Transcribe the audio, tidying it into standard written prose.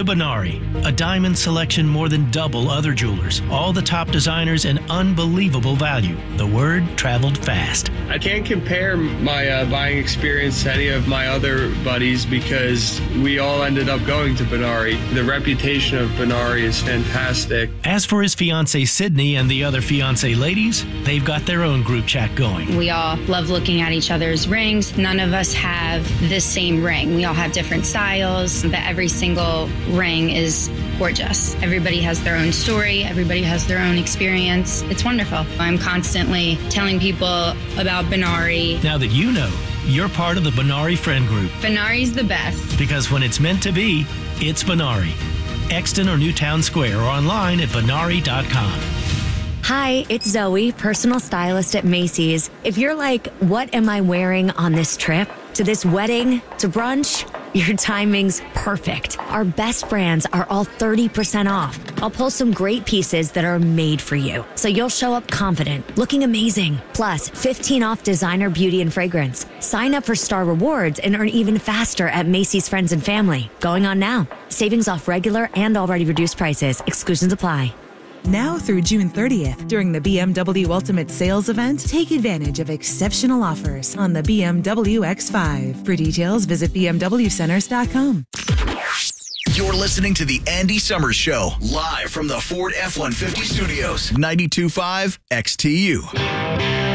Benari, a diamond selection more than double other jewelers, all the top designers and unbelievable value. The word traveled fast. I can't compare my buying experience to any of my other buddies because we all ended up going to Benari. The reputation of Benari is fantastic. As for his fiancée Sydney and the other fiancée ladies, they've got their own group chat going. We all love looking at each other's rings. None of us have the same ring. We all have different styles, but every single ring is gorgeous. Everybody has their own story. Everybody has their own experience. It's wonderful. I'm constantly telling people about Benari. Now that you know, you're part of the Benari friend group. Benari's the best. Because when it's meant to be, it's Benari. Exton or Newtown Square or online at benari.com. Hi, it's Zoe, personal stylist at Macy's. If you're like, what am I wearing on this trip? To this wedding? To brunch? Your timing's perfect. Our best brands are all 30% off. I'll pull some great pieces that are made for you, so you'll show up confident, looking amazing. Plus, 15 off designer beauty and fragrance. Sign up for Star Rewards and earn even faster at Macy's Friends and Family. Going on now. Savings off regular and already reduced prices. Exclusions apply. Now through June 30th, during the BMW Ultimate Sales Event, take advantage of exceptional offers on the BMW X5. For details, visit bmwcenters.com. You're listening to the Andy Summers Show, live from the Ford F-150 Studios, 92.5 XTU.